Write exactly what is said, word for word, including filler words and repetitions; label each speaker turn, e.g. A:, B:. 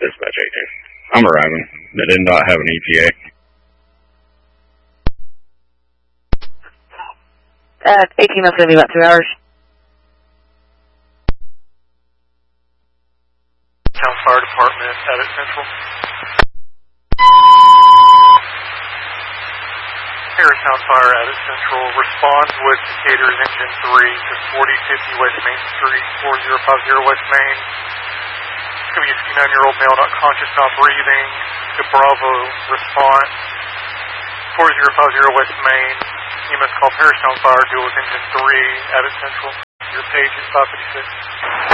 A: Dispatch eighteen. I'm arriving. They did not have an E T A.
B: Uh, eighteen, that's going to be about two hours.
C: Town Fire Department, Abbott Central. Harristown Fire, Abbott Central. Responds with Decatur's Engine three to forty fifty West Main Street, four zero five zero West Main. It's going to be a fifty-nine-year-old male, not conscious, not breathing. To Bravo, response, four zero five zero West Main. You must call Harristown Fire, deal with Engine three, Abbott Central. Your page is five fifty-six.